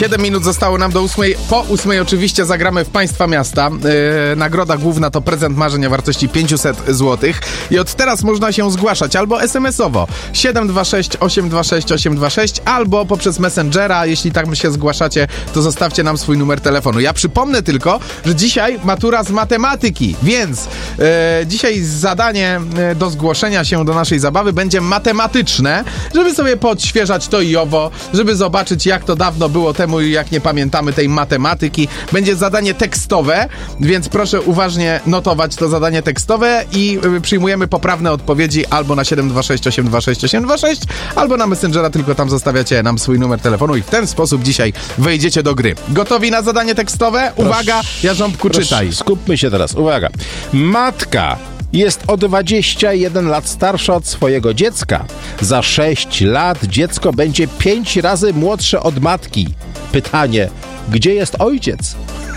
7 minut zostało nam do 8. Po 8 oczywiście zagramy w Państwa Miasta. Nagroda główna to prezent marzeń o wartości 500 zł. I od teraz można się zgłaszać albo SMS-owo 726 826 826, albo poprzez Messengera. Jeśli tak się zgłaszacie, to zostawcie nam swój numer telefonu. Ja przypomnę tylko, że dzisiaj matura z matematyki, więc dzisiaj zadanie do zgłoszenia się do naszej zabawy będzie matematyczne, żeby sobie podświeżać to i owo, żeby zobaczyć, jak to dawno było temu i jak nie pamiętamy tej matematyki. Będzie zadanie tekstowe, więc proszę uważnie notować to zadanie tekstowe i przyjmujemy poprawne odpowiedzi albo na 726 826 826, albo na Messengera, tylko tam zostawiacie nam swój numer telefonu i w ten sposób dzisiaj wejdziecie do gry. Gotowi na zadanie tekstowe? Uwaga, Jarząbku, czytaj. Skupmy się teraz, uwaga. Matka jest o 21 lat starsza od swojego dziecka. Za 6 lat dziecko będzie 5 razy młodsze od matki. Pytanie, gdzie jest ojciec?